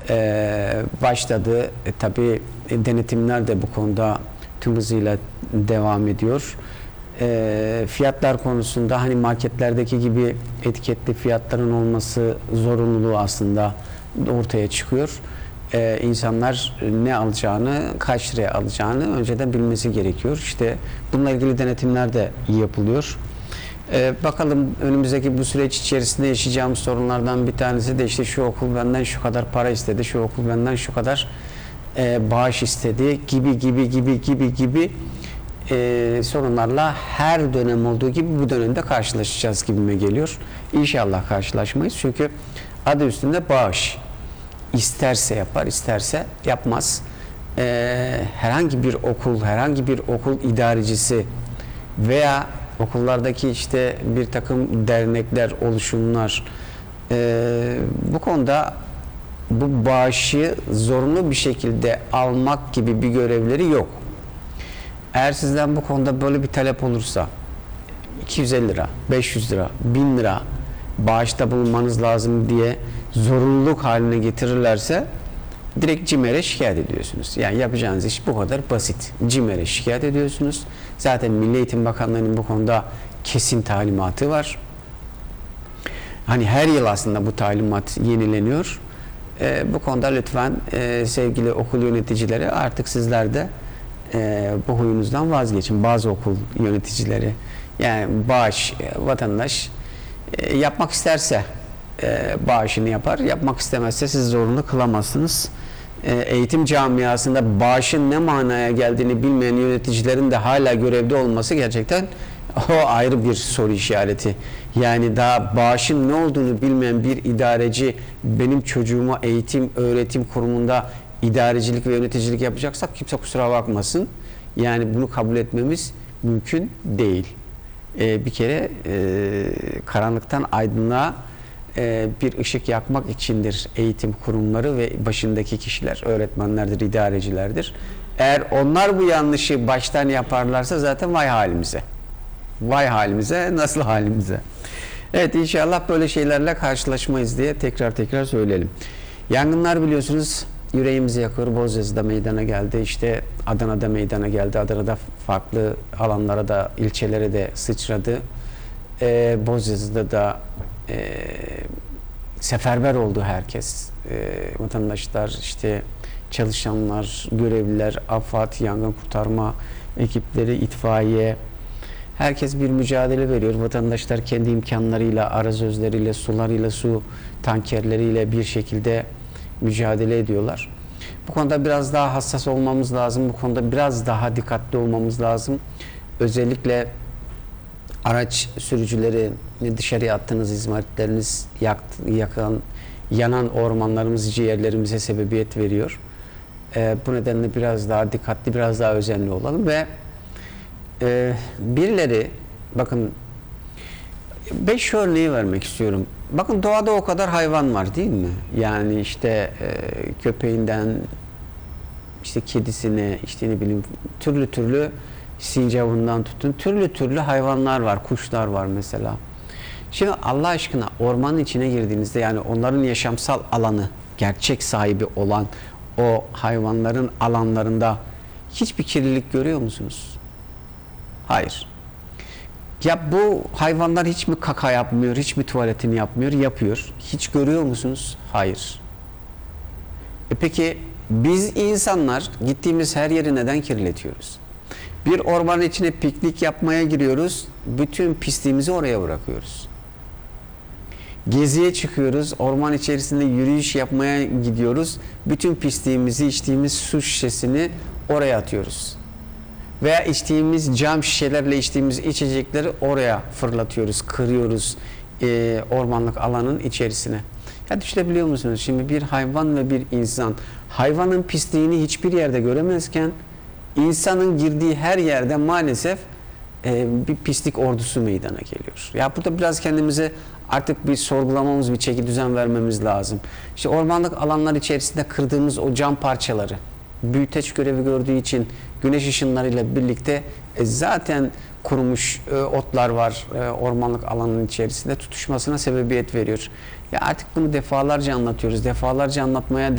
başladı. Tabii denetimler de bu konuda tüm hızıyla devam ediyor. Fiyatlar konusunda hani marketlerdeki gibi etiketli fiyatların olması zorunluluğu aslında ortaya çıkıyor. İnsanlar ne alacağını, kaç liraya alacağını önceden bilmesi gerekiyor. İşte bununla ilgili denetimler de yapılıyor. Bakalım önümüzdeki bu süreç içerisinde yaşayacağımız sorunlardan bir tanesi de işte şu okul benden şu kadar para istedi, şu okul benden şu kadar bağış istedi gibi sorunlarla her dönem olduğu gibi bu dönemde karşılaşacağız gibime geliyor. İnşallah karşılaşmayız çünkü adı üstünde bağış. İsterse yapar, isterse yapmaz. Herhangi bir okul idarecisi veya okullardaki işte bir takım dernekler, oluşumlar bu konuda bu bağışı zorunlu bir şekilde almak gibi bir görevleri yok. Eğer sizden bu konuda böyle bir talep olursa 250 lira, 500 lira, 1000 lira bağışta bulunmanız lazım diye zorunluluk haline getirirlerse direkt CİMER'e şikayet ediyorsunuz. Yani yapacağınız iş bu kadar basit. CİMER'e şikayet ediyorsunuz. Zaten Milli Eğitim Bakanlığı'nın bu konuda kesin talimatı var. Hani her yıl aslında bu talimat yenileniyor. Bu konuda lütfen sevgili okul yöneticileri artık sizler de bu huyunuzdan vazgeçin. Bazı okul yöneticileri yani bağış vatandaş yapmak isterse bağışını yapar. Yapmak istemezse siz zorunlu kılamazsınız. Eğitim camiasında bağışın ne manaya geldiğini bilmeyen yöneticilerin de hala görevde olması gerçekten o ayrı bir soru işareti. Yani daha bağışın ne olduğunu bilmeyen bir idareci benim çocuğuma eğitim, öğretim kurumunda idarecilik ve yöneticilik yapacaksak kimse kusura bakmasın. Yani bunu kabul etmemiz mümkün değil. Bir kere karanlıktan aydınlığa bir ışık yakmak içindir eğitim kurumları ve başındaki kişiler, öğretmenlerdir, idarecilerdir. Eğer onlar bu yanlışı baştan yaparlarsa zaten vay halimize. Vay halimize, nasıl halimize. Evet, inşallah böyle şeylerle karşılaşmayız diye tekrar söyleyelim. Yangınlar biliyorsunuz yüreğimizi yakıyor. Bozyazı'da meydana geldi. İşte Adana'da meydana geldi. Adana'da farklı alanlara da, ilçelere de sıçradı. Bozyazı'da da seferber oldu herkes. Vatandaşlar, işte çalışanlar, görevliler, AFAD, yangın kurtarma ekipleri, itfaiye, herkes bir mücadele veriyor. Vatandaşlar kendi imkanlarıyla, arazözleriyle, sularıyla, su tankerleriyle bir şekilde mücadele ediyorlar. Bu konuda biraz daha hassas olmamız lazım. Bu konuda biraz daha dikkatli olmamız lazım. Özellikle araç sürücüleri, dışarıya attığınız izmaritleriniz yanan ormanlarımız ciğerlerimize sebebiyet veriyor. Bu nedenle biraz daha dikkatli, biraz daha özenli olalım ve birileri, bakın 5 örneği vermek istiyorum. Bakın doğada o kadar hayvan var değil mi? Yani işte köpeğinden işte kedisine, işte ne bileyim türlü sincabından tutun türlü hayvanlar var, kuşlar var mesela. Şimdi Allah aşkına ormanın içine girdiğinizde, yani onların yaşamsal alanı, gerçek sahibi olan o hayvanların alanlarında hiçbir kirlilik görüyor musunuz? Hayır. Ya bu hayvanlar hiç mi kaka yapmıyor, hiç mi tuvaletini yapmıyor? Yapıyor. Hiç görüyor musunuz? Hayır. Peki biz insanlar gittiğimiz her yeri neden kirletiyoruz? Bir ormanın içine piknik yapmaya giriyoruz, bütün pisliğimizi oraya bırakıyoruz. Geziye çıkıyoruz, orman içerisinde yürüyüş yapmaya gidiyoruz, bütün pisliğimizi, içtiğimiz su şişesini oraya atıyoruz. Veya içtiğimiz cam şişelerle içtiğimiz içecekleri oraya fırlatıyoruz, kırıyoruz ormanlık alanın içerisine. Ya düşünebiliyor musunuz? Şimdi bir hayvan ve bir insan hayvanın pisliğini hiçbir yerde göremezken insanın girdiği her yerde maalesef bir pislik ordusu meydana geliyor. Ya burada biraz kendimize artık bir sorgulamamız, bir çeki düzen vermemiz lazım. İşte ormanlık alanlar içerisinde kırdığımız o cam parçaları büyüteç görevi gördüğü için güneş ışınlarıyla birlikte zaten kurumuş otlar var ormanlık alanın içerisinde, tutuşmasına sebebiyet veriyor. Ya artık bunu defalarca anlatıyoruz. Defalarca anlatmaya